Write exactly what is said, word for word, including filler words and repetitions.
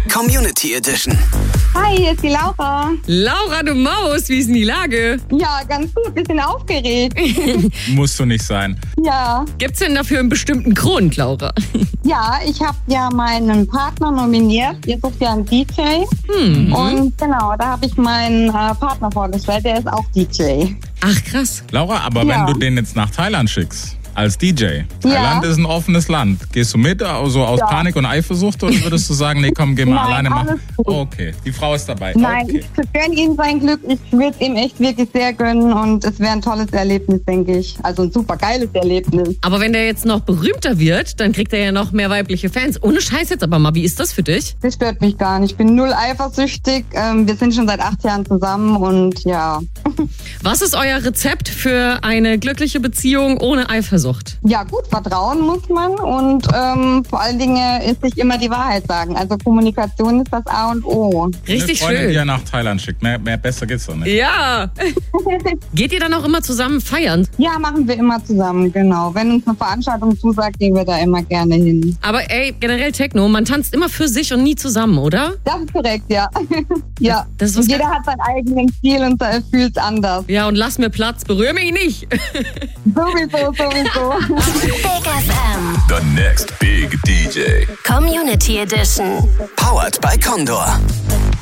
Community Edition. Hi, hier ist die Laura. Laura, du Maus, wie ist denn die Lage? Ja, ganz gut, bisschen aufgeregt. Musst du nicht sein. Ja, Gibt's denn dafür einen bestimmten Grund, Laura? ja, ich habe ja meinen Partner nominiert. Ihr sucht ja einen D J. Hm. Und genau, da habe ich meinen äh, Partner vorgestellt, der ist auch D J. Ach, krass. Laura, aber Ja. wenn du den jetzt nach Thailand schickst, als D J, Ja. Thailand ist ein offenes Land. Gehst du mit, also aus Ja. Panik und Eifersucht, oder würdest du sagen, nee, komm, geh mal Nein, alleine machen? alles gut. Okay, die Frau ist dabei. Nein, Okay. ich gönne ihm sein Glück. Ich würde ihm echt wirklich sehr gönnen und es wäre ein tolles Erlebnis, denke ich. Also ein super geiles Erlebnis. Aber wenn der jetzt noch berühmter wird, dann kriegt er ja noch mehr weibliche Fans. Ohne Scheiß jetzt aber mal, wie ist das für dich? Das stört mich gar nicht. Ich bin null eifersüchtig. Ähm, wir sind schon seit acht Jahren zusammen und ja. Was ist euer Rezept für eine glückliche Beziehung ohne Eifersucht? Ja gut, vertrauen muss man und ähm, vor allen Dingen ist sich immer die Wahrheit sagen. Also Kommunikation ist das A und O. Richtig Eine Freundin, die schön. er nach Thailand schickt. Mehr, mehr besser geht's doch nicht. Ja. Geht ihr dann auch immer zusammen feiern? Ja, machen wir immer zusammen, genau. Wenn uns eine Veranstaltung zusagt, gehen wir da immer gerne hin. Aber ey, generell Techno, man tanzt immer für sich und nie zusammen, oder? Das ist korrekt, ja. ja. Das ist was Und jeder hat seinen eigenen Stil und er fühlt es anders. Ja, und lass mir Platz, berühr mich nicht. Sowieso, sowieso. Big F M. The next big D J. Community Edition. Powered by Condor.